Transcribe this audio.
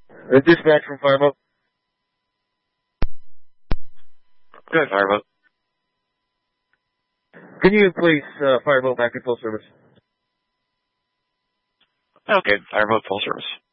Dispatch from Fireboat. Good, Fireboat. Can you please Fireboat back in full service? Okay, Fireboat full service.